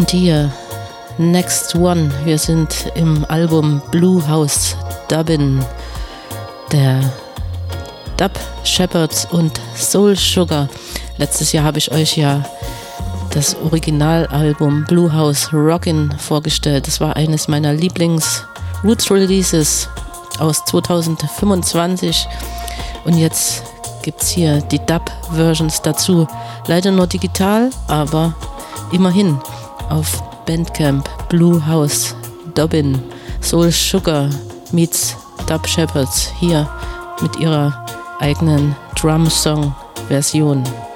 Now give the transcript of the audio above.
Und hier Next One. Wir sind im Album Blue House Dubbin der Dub Shepherds und Soul Sugar. Letztes Jahr habe ich euch ja das Originalalbum Blue House Rockin' vorgestellt. Das war eines meiner Lieblings-Roots-Releases aus 2025. Und jetzt gibt es hier die Dub-Versions dazu. Leider nur digital, aber immerhin auf Bandcamp. Blue House Dubbin Soul Sugar meets Dub Shepherds hier mit ihrer eigenen Drum-Song-Version.